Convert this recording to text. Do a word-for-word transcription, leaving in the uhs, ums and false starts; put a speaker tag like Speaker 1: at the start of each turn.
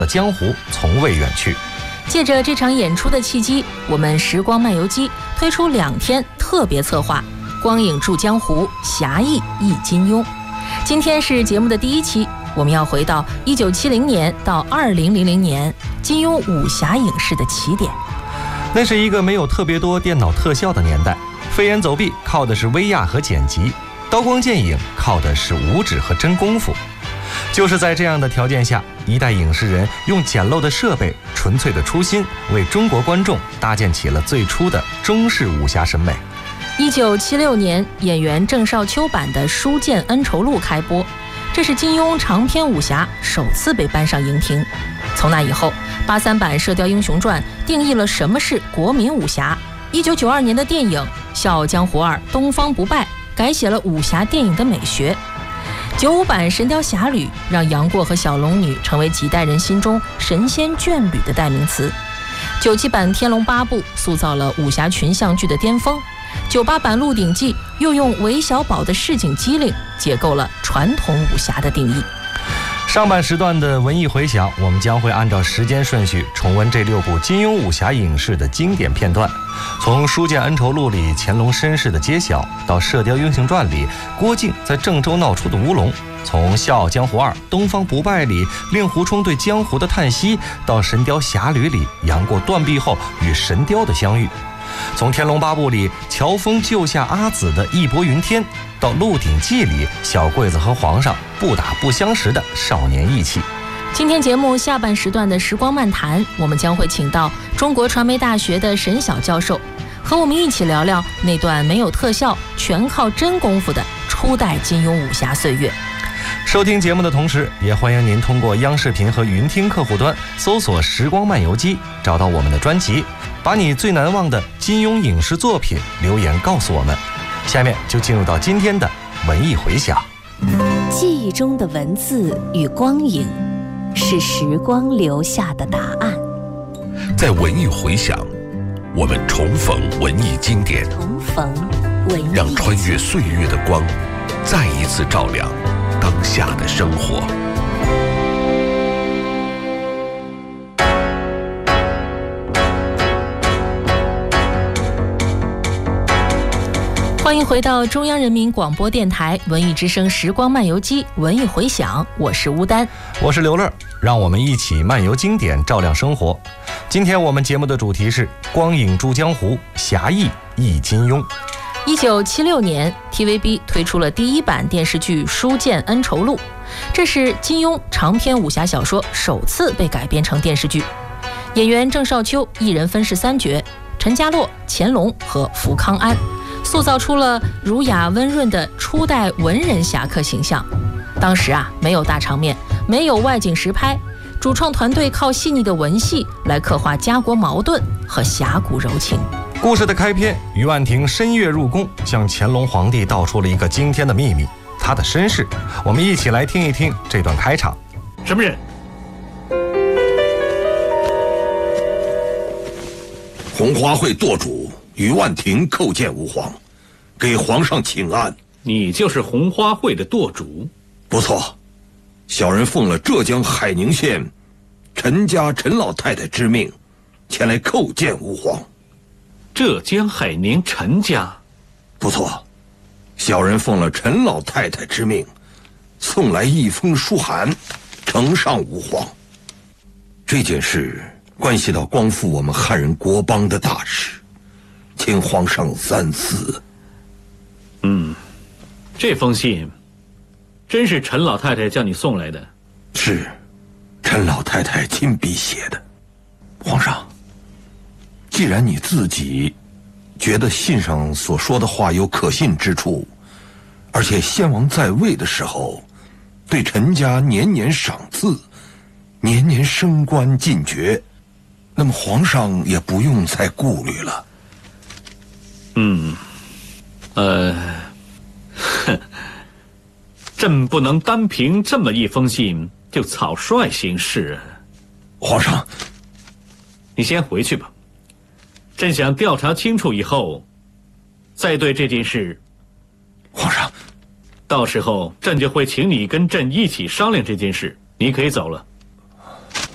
Speaker 1: 江湖从未远去。
Speaker 2: 借着这场演出的契机，我们时光漫游机推出两天特别策划《光影助江湖，侠义忆金庸》。今天是节目的第一期，我们要回到一九七零年到二零零零年金庸武侠影视的起点。
Speaker 1: 那是一个没有特别多电脑特效的年代，飞檐走壁靠的是威亚和剪辑，刀光剑影靠的是武指和真功夫。就是在这样的条件下，一代影视人用简陋的设备、纯粹的初心，为中国观众搭建起了最初的中式武侠审美。
Speaker 2: 一九七六年，演员郑少秋版的《书剑恩仇录》开播，这是金庸长篇武侠首次被搬上荧屏。从那以后，八三版《射雕英雄传》定义了什么是国民武侠。一九九二年的电影《笑傲江湖二：东方不败》改写了武侠电影的美学。九五版《神雕侠侣》让杨过和小龙女成为几代人心中神仙眷侣的代名词。九七版《天龙八部》塑造了武侠群像剧的巅峰。九八版《鹿鼎记》又用韦小宝的市井机灵解构了传统武侠的定义。
Speaker 1: 上半时段的文艺回响，我们将会按照时间顺序重温这六部金庸武侠影视的经典片段，从《书剑恩仇录》里乾隆身世的揭晓，到《射雕英雄传》里郭靖在郑州闹出的乌龙，从《笑傲江湖二：东方不败》里令狐冲对江湖的叹息，到《神雕侠侣》里杨过断臂后与神雕的相遇，从《天龙八部》里乔峰救下阿紫的义薄云天，到《鹿鼎记》里小桂子和皇上不打不相识的少年义气。
Speaker 2: 今天节目下半时段的时光漫谈，我们将会请到中国传媒大学的沈晓教授，和我们一起聊聊那段没有特效全靠真功夫的初代金庸武侠岁月。
Speaker 1: 收听节目的同时，也欢迎您通过央视频和云听客户端搜索时光漫游机，找到我们的专辑，把你最难忘的金庸影视作品留言告诉我们。下面就进入到今天的文艺回响。
Speaker 3: 记忆中的文字与光影，是时光留下的答案。
Speaker 4: 在文艺回响，我们重逢文艺经典，
Speaker 3: 重逢文艺，
Speaker 4: 让穿越岁月的光再一次照亮当下的生活。
Speaker 2: 欢迎回到中央人民广播电台文艺之声时光漫游机文艺回响，我是吴丹，
Speaker 1: 我是刘乐，让我们一起漫游经典，照亮生活。今天我们节目的主题是光影助江湖，侠义忆金庸。
Speaker 2: 一九七六年 T V B 推出了第一版电视剧《书剑恩仇录》，这是金庸长篇武侠小说首次被改编成电视剧。演员郑少秋一人分饰三角，陈家洛、乾隆和福康安，塑造出了儒雅温润的初代文人侠客形象。当时啊，没有大场面，没有外景实拍，主创团队靠细腻的文戏来刻画家国矛盾和侠骨柔情。
Speaker 1: 故事的开篇，于万庭深夜入宫，向乾隆皇帝道出了一个惊天的秘密，他的身世。我们一起来听一听这段开场。
Speaker 5: 什么人？
Speaker 6: 红花会舵主于万庭叩见吾皇，给皇上请安。
Speaker 5: 你就是红花会的舵主？
Speaker 6: 不错，小人奉了浙江海宁县陈家陈老太太之命，前来叩见吾皇。
Speaker 5: 浙江海宁陈家？
Speaker 6: 不错，小人奉了陈老太太之命，送来一封书函，呈上吾皇。这件事关系到光复我们汉人国邦的大事，请皇上三思。
Speaker 5: 嗯，这封信真是陈老太太叫你送来的？
Speaker 6: 是，陈老太太亲笔写的。皇上，既然你自己觉得信上所说的话有可信之处，而且先王在位的时候对陈家年年赏赐，年年升官进爵，那么皇上也不用再顾虑了。
Speaker 5: 嗯，呃，哼，朕不能单凭这么一封信就草率行事。
Speaker 6: 皇上，
Speaker 5: 你先回去吧，朕想调查清楚以后，再对这件事。
Speaker 6: 皇上，
Speaker 5: 到时候朕就会请你跟朕一起商量这件事，你可以走了。